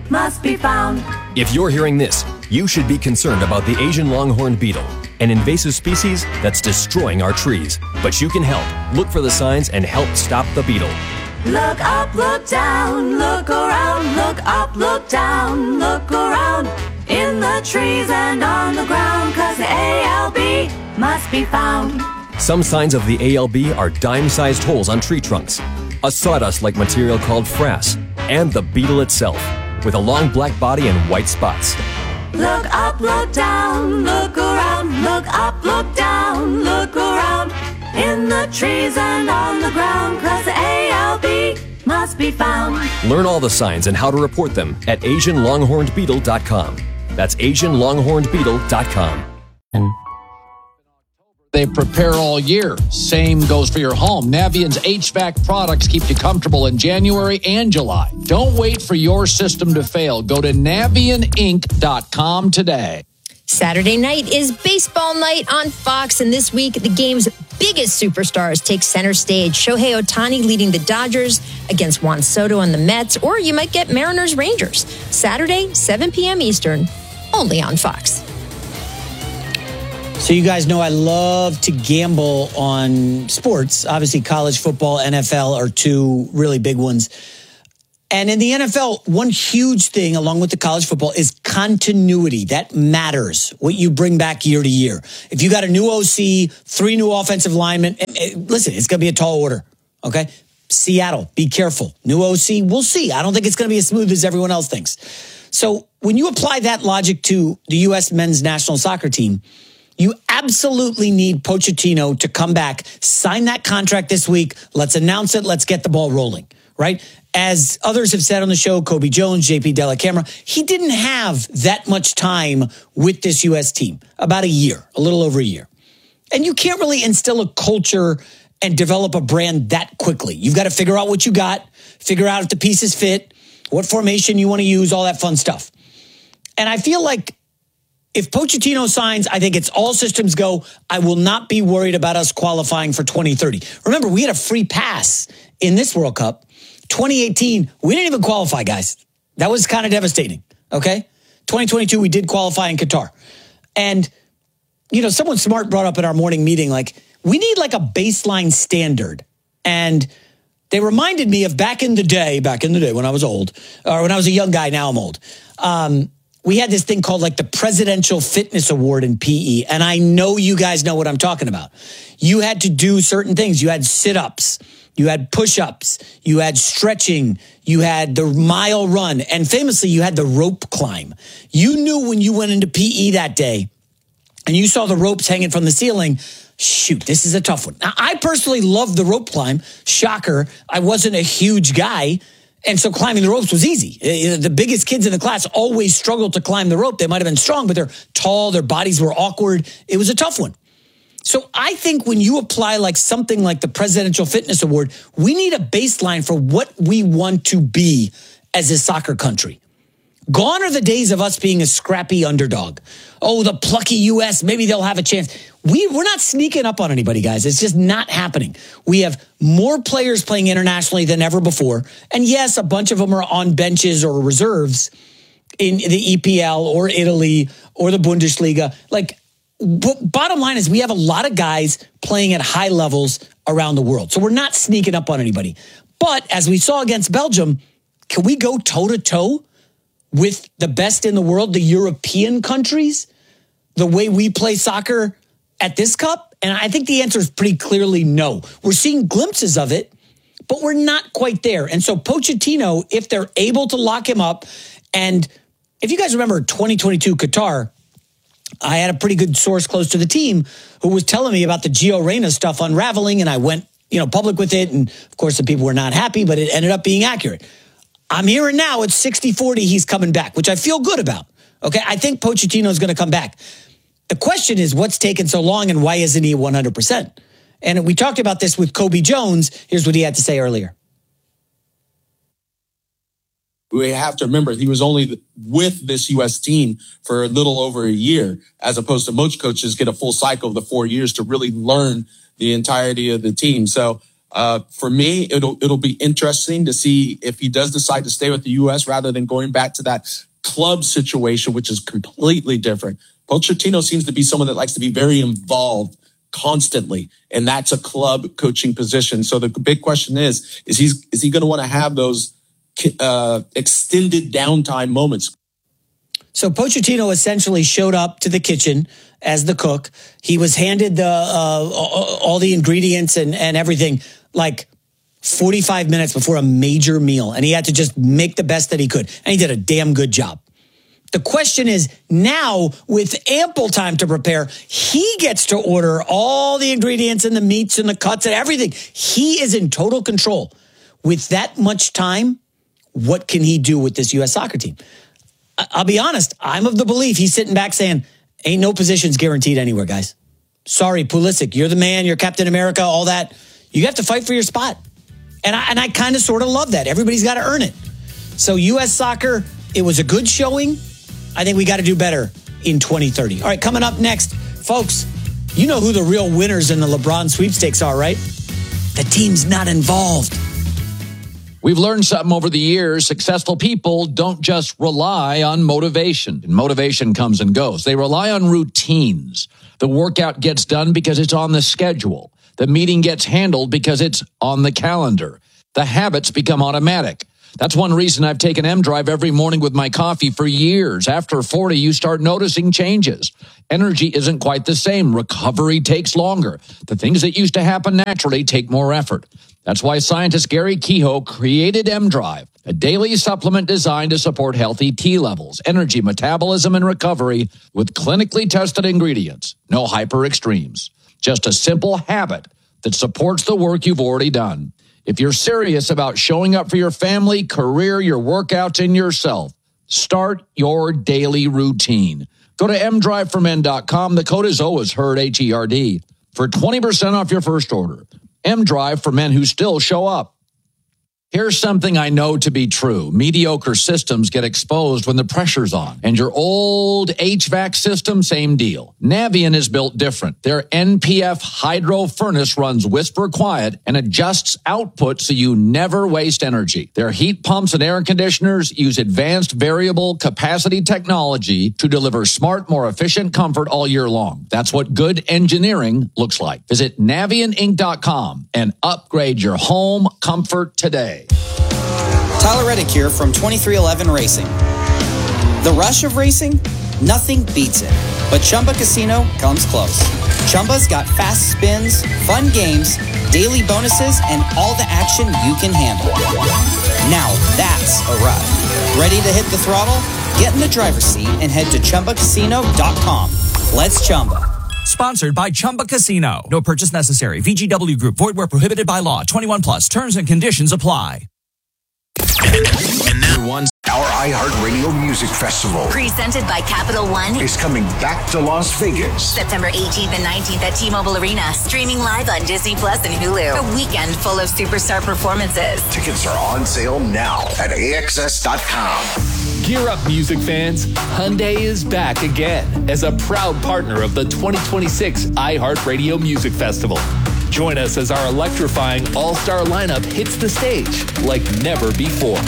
must be found. If you're hearing this, you should be concerned about the Asian longhorn beetle, an invasive species that's destroying our trees. But you can help. Look for the signs and help stop the beetle. Look up, look down, look around, look up, look down, look around, in the trees and on the ground, 'cause the ALB must be found. Some signs of the ALB are dime-sized holes on tree trunks, a sawdust-like material called frass, and the beetle itself, with a long black body and white spots. Look up, look down, look around, look up, look down, look around, in the trees and on the ground, 'cause the ALB must be found. Learn all the signs and how to report them at AsianLonghornedBeetle.com. That's AsianLonghornedBeetle.com. They prepare all year. Same goes for your home. Navient's HVAC products keep you comfortable in January and July. Don't wait for your system to fail. Go to NavientInc.com today. Saturday night is baseball night on Fox, and this week the game's biggest superstars take center stage. Shohei Ohtani leading the Dodgers against Juan Soto and the Mets, or you might get Mariners-Rangers. Saturday, 7 p.m. Eastern, only on Fox. So you guys know I love to gamble on sports. Obviously, college football, NFL are two really big ones. And in the NFL, one huge thing, along with the college football, is continuity. That matters, what you bring back year to year. If you got a new OC, 3 new offensive linemen, listen, it's going to be a tall order, okay? Seattle, be careful. New OC, we'll see. I don't think it's going to be as smooth as everyone else thinks. So when you apply that logic to the U.S. men's national soccer team, you absolutely need Pochettino to come back, sign that contract this week. Let's announce it. Let's get the ball rolling, right? As others have said on the show, Kobe Jones, JP Dellacamera, he didn't have that much time with this U.S. team, about a year, a little over a year. And you can't really instill a culture and develop a brand that quickly. You've got to figure out what you got, figure out if the pieces fit, what formation you want to use, all that fun stuff. And I feel like if Pochettino signs, I think it's all systems go. I will not be worried about us qualifying for 2030. Remember, we had a free pass in this World Cup. 2018, we didn't even qualify, guys. That was kind of devastating, okay? 2022, we did qualify in Qatar. And, you know, someone smart brought up in our morning meeting, like, we need like a baseline standard. And they reminded me of back in the day when I was old, or when I was a young guy, now I'm old. We had this thing called like the Presidential Fitness Award in PE. And I know you guys know what I'm talking about. You had to do certain things. You had sit-ups. You had push-ups, you had stretching, you had the mile run, and famously, you had the rope climb. You knew when you went into PE that day and you saw the ropes hanging from the ceiling, shoot, this is a tough one. Now, I personally love the rope climb. Shocker, I wasn't a huge guy, and so climbing the ropes was easy. The biggest kids in the class always struggled to climb the rope. They might have been strong, but they're tall, their bodies were awkward. It was a tough one. So I think when you apply like something like the Presidential Fitness Award, we need a baseline for what we want to be as a soccer country. Gone are the days of us being a scrappy underdog. Oh, the plucky U.S., maybe they'll have a chance. We're not sneaking up on anybody, guys. It's just not happening. We have more players playing internationally than ever before. And yes, a bunch of them are on benches or reserves in the EPL or Italy or the Bundesliga. Like, bottom line is we have a lot of guys playing at high levels around the world. So we're not sneaking up on anybody. But as we saw against Belgium, can we go toe-to-toe with the best in the world, the European countries, the way we play soccer at this cup? And I think the answer is pretty clearly no. We're seeing glimpses of it, but we're not quite there. And so Pochettino, if they're able to lock him up, and if you guys remember 2022 Qatar, I had a pretty good source close to the team who was telling me about the Gio Reyna stuff unraveling, and I went, public with it. And of course, the people were not happy, but it ended up being accurate. I'm hearing now it's 60-40 he's coming back, which I feel good about. Okay, I think Pochettino is going to come back. The question is, what's taken so long and why isn't he 100%? And we talked about this with Kobe Jones. Here's what he had to say earlier. We have to remember he was only with this U.S. team for a little over a year, as opposed to most coaches get a full cycle of the 4 years to really learn the entirety of the team. So For me, it'll be interesting to see if he does decide to stay with the U.S. rather than going back to that club situation, which is completely different. Pochettino seems to be someone that likes to be very involved constantly, and that's a club coaching position. So the big question is he going to want to have those extended downtime moments? So Pochettino essentially showed up to the kitchen as the cook. He was handed all the ingredients and everything like 45 minutes before a major meal, and he had to just make the best that he could, and he did a damn good job. The question is now, with ample time to prepare, he gets to order all the ingredients and the meats and the cuts and everything. He is in total control. With that much time, what can he do with this U.S. soccer team? I'll be honest, I'm of the belief he's sitting back saying, ain't no positions guaranteed anywhere, guys. Sorry, Pulisic, you're the man, you're Captain America, all that. You have to fight for your spot. And I kind of sort of love that. Everybody's got to earn it. So U.S. soccer, it was a good showing. I think we got to do better in 2030. All right, coming up next, folks, you know who the real winners in the LeBron sweepstakes are, right? The team's not involved. We've learned something over the years. Successful people don't just rely on motivation. And motivation comes and goes. They rely on routines. The workout gets done because it's on the schedule. The meeting gets handled because it's on the calendar. The habits become automatic. That's one reason I've taken M-Drive every morning with my coffee for years. After 40, you start noticing changes. Energy isn't quite the same. Recovery takes longer. The things that used to happen naturally take more effort. That's why scientist Gary Kehoe created M-Drive, a daily supplement designed to support healthy T levels, energy, metabolism, and recovery with clinically tested ingredients. No hyper extremes. Just a simple habit that supports the work you've already done. If you're serious about showing up for your family, career, your workouts, and yourself, start your daily routine. Go to mdriveformen.com. The code is always HERD, H-E-R-D, for 20% off your first order. M-Drive for men who still show up. Here's something I know to be true. Mediocre systems get exposed when the pressure's on. And your old HVAC system, same deal. Navien is built different. Their NPF hydro furnace runs whisper quiet and adjusts output so you never waste energy. Their heat pumps and air conditioners use advanced variable capacity technology to deliver smart, more efficient comfort all year long. That's what good engineering looks like. Visit NavienInc.com and upgrade your home comfort today. Tyler Reddick here from 2311 Racing. The rush of racing? Nothing beats it. But Chumba Casino comes close. Chumba's got fast spins, fun games, daily bonuses, and all the action you can handle. Now that's a ride. Ready to hit the throttle? Get in the driver's seat and head to ChumbaCasino.com. Let's Chumba. Sponsored by Chumba Casino. No purchase necessary. VGW Group. Void where prohibited by law. 21 plus. Terms and conditions apply. And now, our iHeartRadio Music Festival, presented by Capital One, is coming back to Las Vegas. September 18th and 19th at T-Mobile Arena. Streaming live on Disney Plus and Hulu. A weekend full of superstar performances. Tickets are on sale now at AXS.com. Gear up, music fans. Hyundai is back again as a proud partner of the 2026 iHeartRadio Music Festival. Join us as our electrifying all-star lineup hits the stage like never before.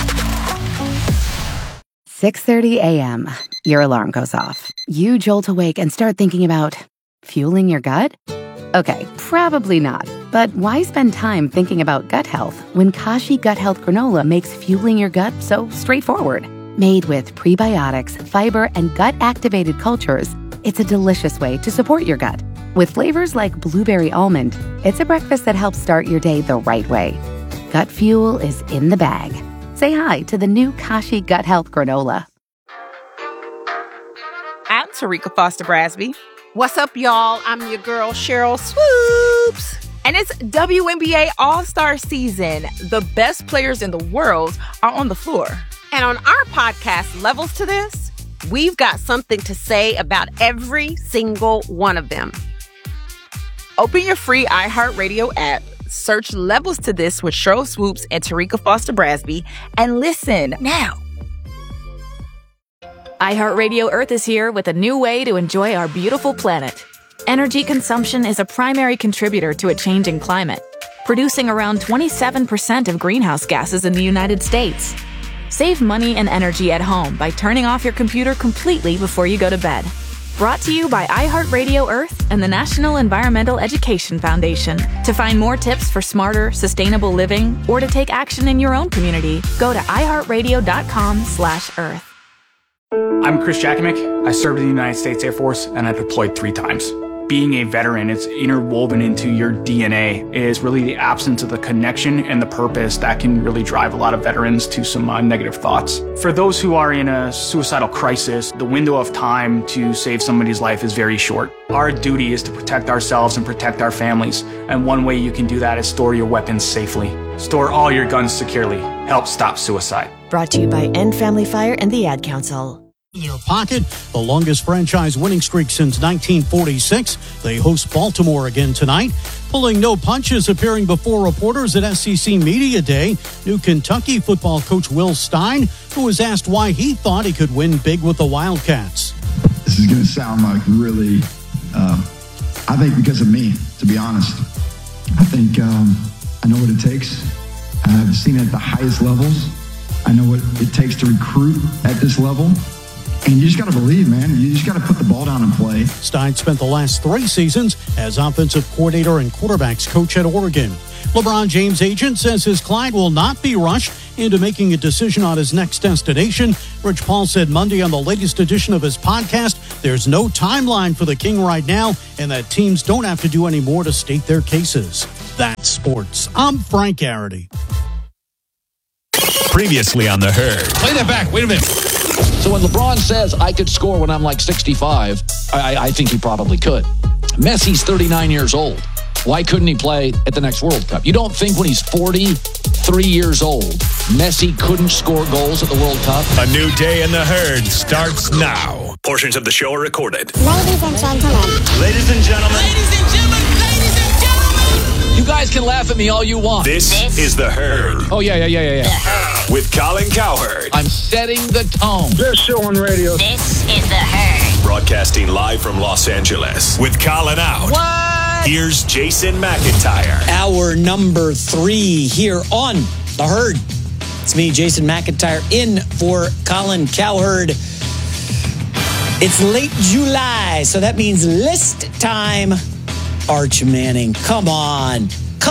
6:30 a.m. Your alarm goes off. You jolt awake and start thinking about fueling your gut? Okay, probably not. But why spend time thinking about gut health when Kashi Gut Health Granola makes fueling your gut so straightforward? Made with prebiotics, fiber, and gut-activated cultures, it's a delicious way to support your gut. With flavors like blueberry almond, it's a breakfast that helps start your day the right way. Gut fuel is in the bag. Say hi to the new Kashi Gut Health Granola. I'm Tarika Foster Brasby. What's up, y'all? I'm your girl, Cheryl Swoops. And it's WNBA All-Star Season. The best players in the world are on the floor. And on our podcast, Levels to This, we've got something to say about every single one of them. Open your free iHeartRadio app, search Levels to This with Cheryl Swoops and Tarika Foster Brasby, and listen now. iHeartRadio Earth is here with a new way to enjoy our beautiful planet. Energy consumption is a primary contributor to a changing climate. producing around 27% of greenhouse gases in the United States. Save money and energy at home by turning off your computer completely before you go to bed. Brought to you by iHeartRadio Earth and the National Environmental Education Foundation. To find more tips for smarter, sustainable living or to take action in your own community, go to iHeartRadio.com/Earth. I'm Chris Jakimick. I served in the United States Air Force and I deployed 3 times. Being a veteran, it's interwoven into your DNA. It is really the absence of the connection and the purpose that can really drive a lot of veterans to some negative thoughts. For those who are in a suicidal crisis, the window of time to save somebody's life is very short. Our duty is to protect ourselves and protect our families. And one way you can do that is store your weapons safely. Store all your guns securely. Help stop suicide. Brought to you by End Family Fire and the Ad Council. In your pocket, the longest franchise winning streak since 1946. They host Baltimore again tonight. Pulling no punches, appearing before reporters at SEC Media Day, new Kentucky football coach Will Stein, who was asked why he thought he could win big with the Wildcats. This is going to sound like really, I think because of me, to be honest. I think I know what it takes. I've seen it at the highest levels. I know what it takes to recruit at this level. And you just got to believe, man. You just got to put the ball down and play. Stein spent the last 3 seasons as offensive coordinator and quarterbacks coach at Oregon. LeBron James' agent says his client will not be rushed into making a decision on his next destination. Rich Paul said Monday on the latest edition of his podcast, there's no timeline for the King right now and that teams don't have to do any more to state their cases. That's sports. I'm Frank Garrity. Previously on The Herd. Play that back. Wait a minute. So when LeBron says I could score when I'm like 65, I think he probably could. Messi's 39 years old. Why couldn't he play at the next World Cup? You don't think when he's 43 years old, Messi couldn't score goals at the World Cup? A new day in The Herd starts now. Portions of the show are recorded. Ladies and gentlemen. Ladies and gentlemen. Ladies and gentlemen. Ladies and gentlemen. You guys can laugh at me all you want. This is The Herd. Oh, yeah. With Colin Cowherd. I'm setting the tone. Best show on radio. This is The Herd. Broadcasting live from Los Angeles. With Colin out. What? Here's Jason McIntyre. Hour number 3 here on The Herd. It's me, Jason McIntyre, in for Colin Cowherd. It's late July, so that means list time. Arch Manning, come on.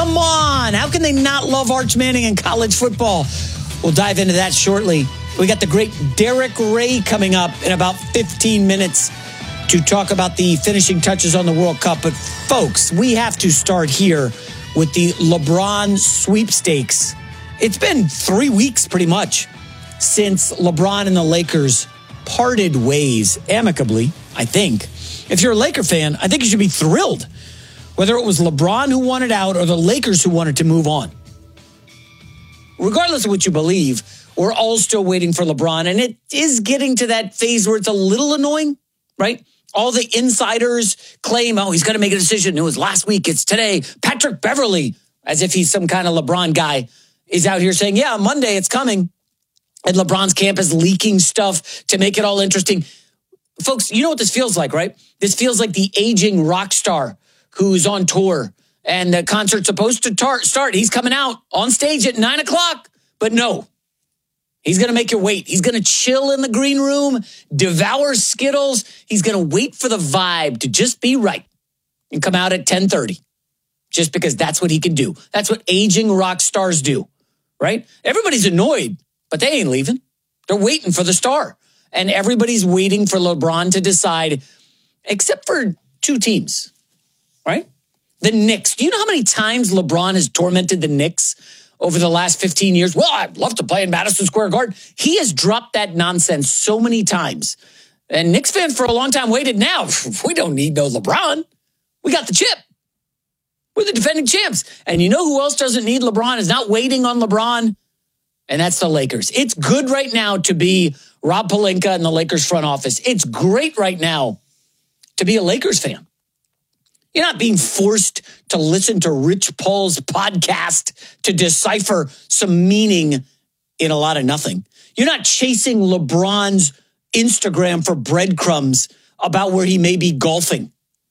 How can they not love Arch Manning in college football? We'll dive into that shortly. We got the great Derek Ray coming up in about 15 minutes to talk about the finishing touches on the World Cup. But folks, we have to start here with the LeBron sweepstakes. It's been 3 weeks pretty much since LeBron and the Lakers parted ways amicably, I think. If you're a Laker fan, I think you should be thrilled. Whether it was LeBron who wanted out or the Lakers who wanted to move on. Regardless of what you believe, we're all still waiting for LeBron. And it is getting to that phase where it's a little annoying, right? All the insiders claim, oh, he's going to make a decision. It was last week. It's today. Patrick Beverley, as if he's some kind of LeBron guy, is out here saying, yeah, Monday it's coming. And LeBron's camp is leaking stuff to make it all interesting. Folks, you know what this feels like, right? This feels like the aging rock star who's on tour and the concert's supposed to start. He's coming out on stage at 9:00, but no, he's going to make you wait. He's going to chill in the green room, devour Skittles. He's going to wait for the vibe to just be right and come out at 10:30 just because that's what he can do. That's what aging rock stars do, right? Everybody's annoyed, but they ain't leaving. They're waiting for the star. And everybody's waiting for LeBron to decide, except for 2 teams. Right? The Knicks. Do you know how many times LeBron has tormented the Knicks over the last 15 years? Well, I'd love to play in Madison Square Garden. He has dropped that nonsense so many times. And Knicks fans for a long time waited. Now, we don't need no LeBron. We got the chip. We're the defending champs. And you know who else doesn't need LeBron, is not waiting on LeBron? And that's the Lakers. It's good right now to be Rob Pelinka in the Lakers front office. It's great right now to be a Lakers fan. You're not being forced to listen to Rich Paul's podcast to decipher some meaning in a lot of nothing. You're not chasing LeBron's Instagram for breadcrumbs about where he may be golfing.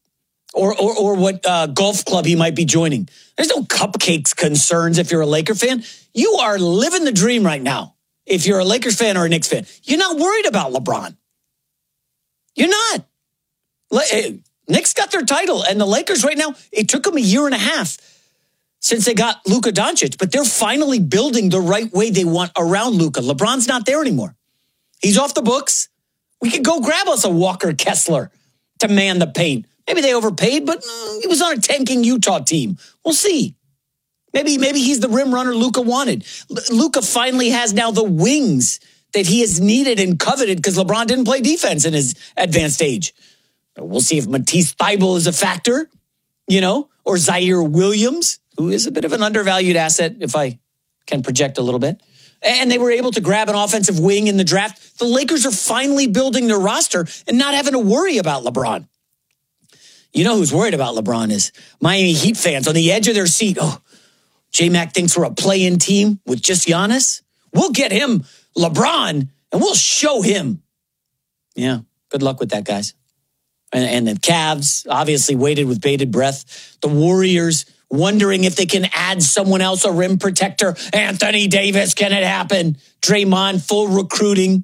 or what golf club he might be joining. There's no cupcakes concerns if you're a Laker fan. You are living the dream right now if you're a Lakers fan or a Knicks fan. You're not worried about LeBron. You're not. Knicks got their title, and the Lakers right now, it took them a year and a half since they got Luka Doncic, but they're finally building the right way they want around Luka. LeBron's not there anymore. He's off the books. We could go grab us a Walker Kessler to man the paint. Maybe they overpaid, but he was on a tanking Utah team. We'll see. Maybe he's the rim runner Luka wanted. Luka finally has now the wings that he has needed and coveted because LeBron didn't play defense in his advanced age. We'll see if Matisse Thybulle is a factor, or Zaire Williams, who is a bit of an undervalued asset, if I can project a little bit. And they were able to grab an offensive wing in the draft. The Lakers are finally building their roster and not having to worry about LeBron. You know who's worried about LeBron is Miami Heat fans on the edge of their seat. Oh, J-Mac thinks we're a play-in team with just Giannis. We'll get him LeBron, and we'll show him. Yeah, good luck with that, guys. And the Cavs obviously waited with bated breath. The Warriors wondering if they can add someone else, a rim protector. Anthony Davis, can it happen? Draymond, full recruiting.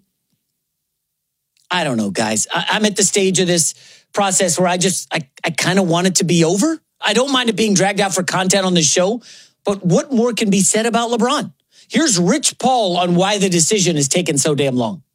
I don't know, guys. I'm at the stage of this process where I kind of want it to be over. I don't mind it being dragged out for content on the show, but what more can be said about LeBron? Here's Rich Paul on why the decision has taken so damn long.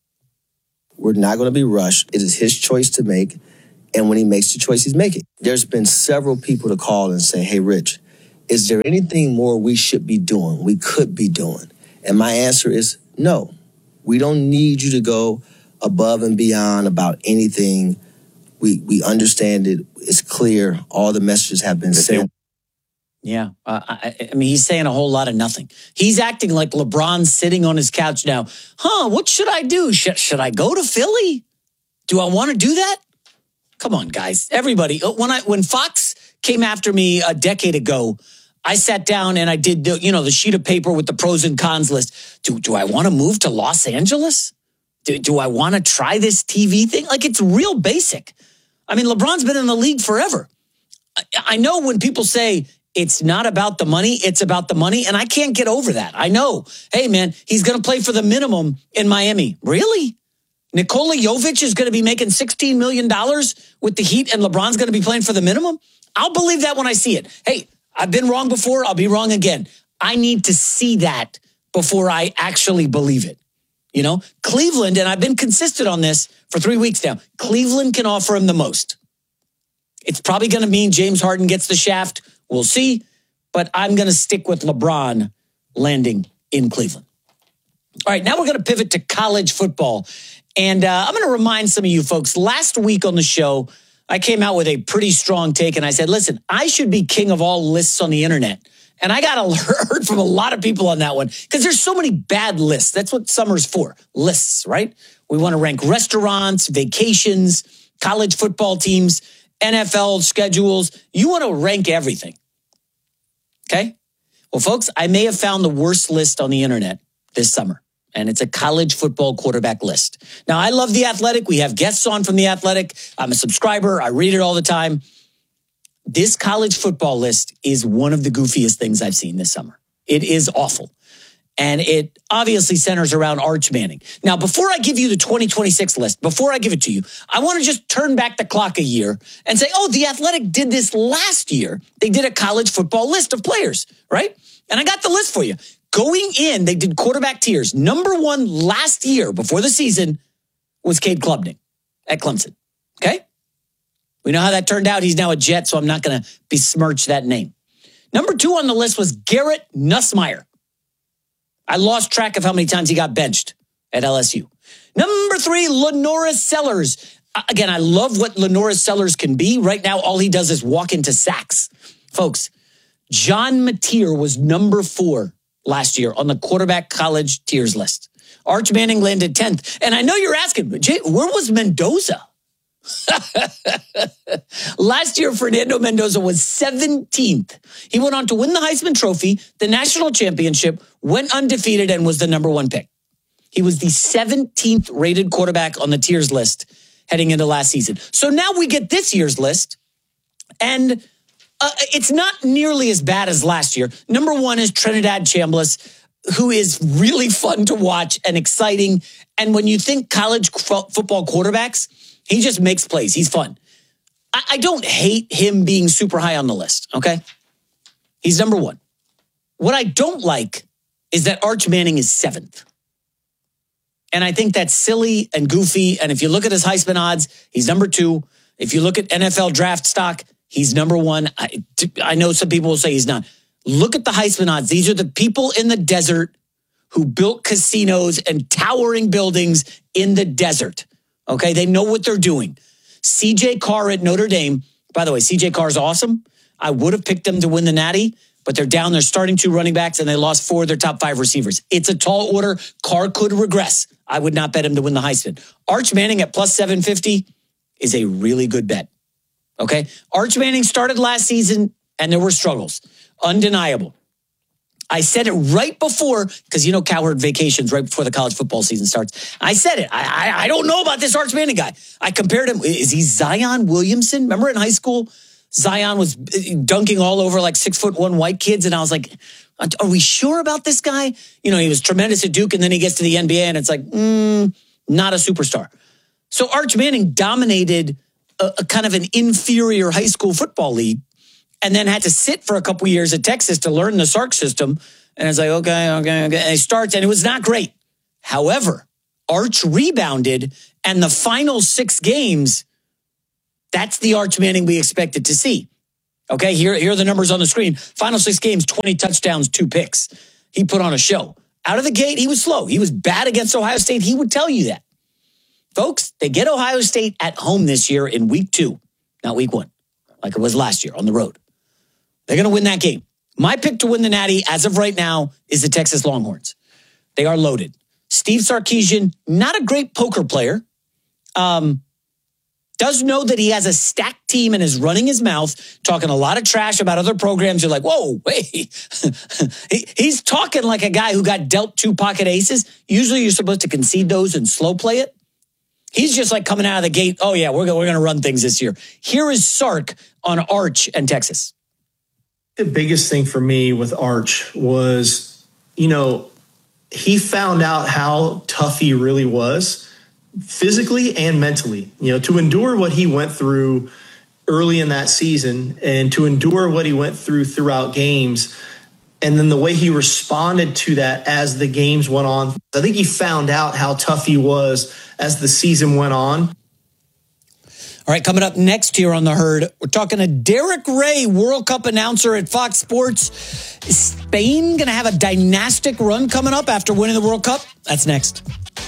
We're not going to be rushed. It is his choice to make. And when he makes the choice, he's making. There's been several people to call and say, hey, Rich, is there anything more we should be doing, we could be doing? And my answer is no. We don't need you to go above and beyond about anything. We understand it. It's clear. All the messages have been sent. Yeah. I mean, he's saying a whole lot of nothing. He's acting like LeBron's sitting on his couch now. What should I do? Should I go to Philly? Do I want to do that? Come on, guys. Everybody. When Fox came after me a decade ago, I sat down and I did the sheet of paper with the pros and cons list. Do I want to move to Los Angeles? Do I want to try this TV thing? Like, it's real basic. I mean, LeBron's been in the league forever. I know when people say it's not about the money, it's about the money, and I can't get over that. I know. Hey, man, he's going to play for the minimum in Miami. Really? Nikola Jovic is going to be making $16 million with the Heat, and LeBron's going to be playing for the minimum? I'll believe that when I see it. Hey, I've been wrong before. I'll be wrong again. I need to see that before I actually believe it. Cleveland, and I've been consistent on this for 3 weeks now, Cleveland can offer him the most. It's probably going to mean James Harden gets the shaft. We'll see. But I'm going to stick with LeBron landing in Cleveland. All right, now we're going to pivot to college football. And I'm going to remind some of you folks, last week on the show, I came out with a pretty strong take. And I said, listen, I should be king of all lists on the internet. And I got heard from a lot of people on that one because there's so many bad lists. That's what summer's for, lists, right? We want to rank restaurants, vacations, college football teams, NFL schedules. You want to rank everything. Okay? Well, folks, I may have found the worst list on the internet this summer, and it's a college football quarterback list. Now, I love The Athletic. We have guests on from The Athletic. I'm a subscriber. I read it all the time. This college football list is one of the goofiest things I've seen this summer. It is awful. And it obviously centers around Arch Manning. Now, before I give you the 2026 list, before I give it to you, I want to just turn back the clock a year and say, The Athletic did this last year. They did a college football list of players, right? And I got the list for you. Going in, they did quarterback tiers. Number one last year before the season was Cade Klubnik at Clemson, okay? We know how that turned out. He's now a Jet, so I'm not going to besmirch that name. Number two on the list was Garrett Nussmeier. I lost track of how many times he got benched at LSU. Number three, Lenoris Sellers. Again, I love what Lenoris Sellers can be. Right now, all he does is walk into sacks. Folks, John Mateer was number 4 last year on the quarterback college tiers list. Arch Manning landed 10th. And I know you're asking, Jay, where was Mendoza? Last year, Fernando Mendoza was 17th. He went on to win the Heisman Trophy, the national championship, went undefeated, and was the number 1 pick. He was the 17th rated quarterback on the tiers list heading into last season. So now we get this year's list. And it's not nearly as bad as last year. Number one is Trinidad Chambliss, who is really fun to watch and exciting. And when you think college football quarterbacks, he just makes plays. He's fun. I don't hate him being super high on the list, okay? He's number one. What I don't like is that Arch Manning is 7th. And I think that's silly and goofy. And if you look at his Heisman odds, he's number 2. If you look at NFL draft stock, he's number 1. I know some people will say he's not. Look at the Heisman odds. These are the people in the desert who built casinos and towering buildings in the desert. Okay, they know what they're doing. C.J. Carr at Notre Dame. By the way, C.J. Carr is awesome. I would have picked them to win the Natty, but they're down. They're starting 2 running backs, and they lost 4 of their top 5 receivers. It's a tall order. Carr could regress. I would not bet him to win the Heisman. Arch Manning at plus 750 is a really good bet. Okay? Arch Manning started last season, and there were struggles. Undeniable. I said it right before, because Cowherd vacations right before the college football season starts. I said it. I don't know about this Arch Manning guy. I compared him. Is he Zion Williamson? Remember in high school, Zion was dunking all over like 6'1" white kids. And I was like, are we sure about this guy? He was tremendous at Duke, and then he gets to the NBA and it's like, not a superstar. So Arch Manning dominated a kind of an inferior high school football league, and then had to sit for a couple years at Texas to learn the Sark system. And it's like, okay. And he starts, and it was not great. However, Arch rebounded, and the final 6 games, that's the Arch Manning we expected to see. Okay, here are the numbers on the screen. Final 6 games, 20 touchdowns, 2 picks. He put on a show. Out of the gate, he was slow. He was bad against Ohio State. He would tell you that. Folks, they get Ohio State at home this year in week 2, not week 1, like it was last year on the road. They're going to win that game. My pick to win the Natty, as of right now, is the Texas Longhorns. They are loaded. Steve Sarkisian, not a great poker player, does know that he has a stacked team and is running his mouth, talking a lot of trash about other programs. You're like, whoa, wait. He's talking like a guy who got dealt 2 pocket aces. Usually you're supposed to concede those and slow play it. He's just like coming out of the gate, oh yeah, we're going to run things this year. Here is Sark on Arch and Texas. The biggest thing for me with Arch was, he found out how tough he really was physically and mentally, to endure what he went through early in that season and to endure what he went through throughout games. And then the way he responded to that as the games went on. I think he found out how tough he was as the season went on. All right, coming up next here on The Herd, we're talking to Derek Ray, World Cup announcer at Fox Sports. Is Spain going to have a dynastic run coming up after winning the World Cup? That's next.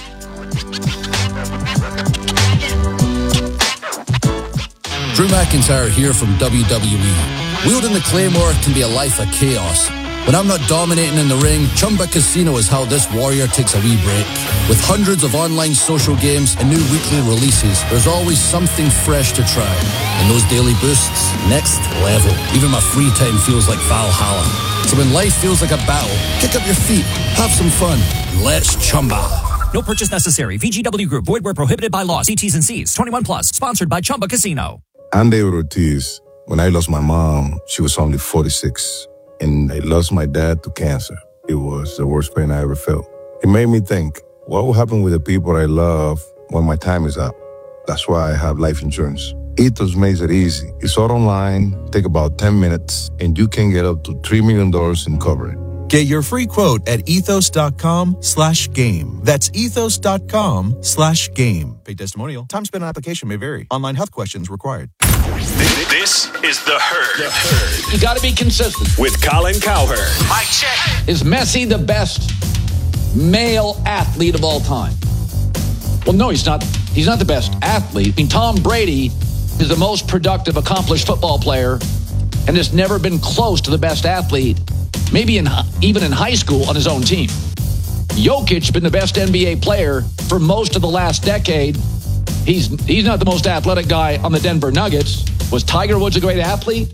Drew McIntyre here from WWE. Wielding the Claymore can be a life of chaos. When I'm not dominating in the ring, Chumba Casino is how this warrior takes a wee break. With hundreds of online social games and new weekly releases, there's always something fresh to try. And those daily boosts, next level. Even my free time feels like Valhalla. So when life feels like a battle, kick up your feet, have some fun, let's Chumba. No purchase necessary. VGW Group. Void where prohibited by law. See T's and C's. 21 plus. Sponsored by Chumba Casino. I'm David Ortiz. When I lost my mom, she was only 46. And I lost my dad to cancer. It was the worst pain I ever felt. It made me think, what will happen with the people I love when my time is up? That's why I have life insurance. Ethos makes it easy. It's all online, take about 10 minutes, and you can get up to $3 million in coverage. Get your free quote at ethos.com/game. That's ethos.com/game. Paid testimonial. Time spent on application may vary. Online health questions required. This is The Herd. You got to be consistent. With Colin Cowherd. Mic check. Is Messi the best male athlete of all time? Well, no, he's not. He's not the best athlete. I mean, Tom Brady is the most productive, accomplished football player and has never been close to the best athlete, maybe even in high school on his own team. Jokic been the best NBA player for most of the last decade. He's not the most athletic guy on the Denver Nuggets. Was Tiger Woods a great athlete?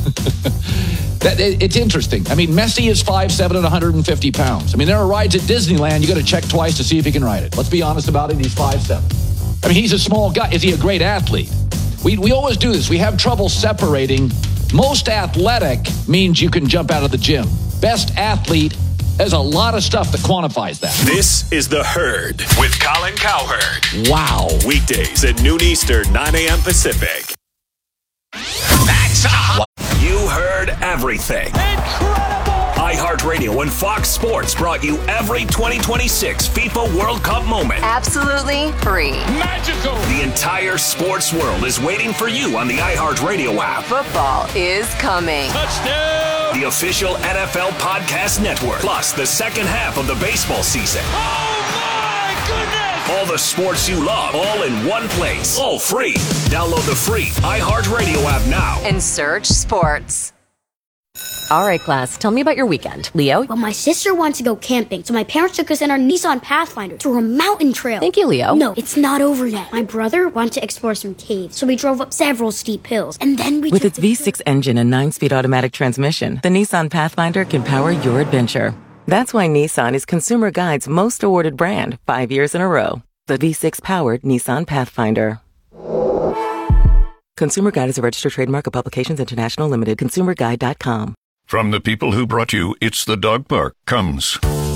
It's interesting. I mean, Messi is 5'7" and 150 pounds. I mean, there are rides at Disneyland you got to check twice to see if he can ride it. Let's be honest about it. He's 5'7". I mean, he's a small guy. Is he a great athlete? We always do this. We have trouble separating. Most athletic means you can jump out of the gym. Best athlete, there's a lot of stuff that quantifies that. This is The Herd with Colin Cowherd. Wow. Weekdays at noon Eastern, 9 a.m. Pacific. That's you heard everything. Incredible! iHeartRadio and Fox Sports brought you every 2026 FIFA World Cup moment. Absolutely free. Magical! The entire sports world is waiting for you on the iHeartRadio app. Football is coming. Touchdown! The official NFL podcast network. Plus the second half of the baseball season. Oh my goodness! All the sports you love, all in one place. All free. Download the free iHeartRadio app now. And search sports. All right, class, tell me about your weekend. Leo? Well, my sister wanted to go camping, so my parents took us in our Nissan Pathfinder to a mountain trail. Thank you, Leo. No, it's not over yet. My brother wanted to explore some caves, so we drove up several steep hills, and then we With its V6 engine and 9-speed automatic transmission, the Nissan Pathfinder can power your adventure. That's why Nissan is Consumer Guide's most awarded brand 5 years in a row. The V6-powered Nissan Pathfinder. Consumer Guide is a registered trademark of Publications International Limited. ConsumerGuide.com. From the people who brought you It's the Dog Park comes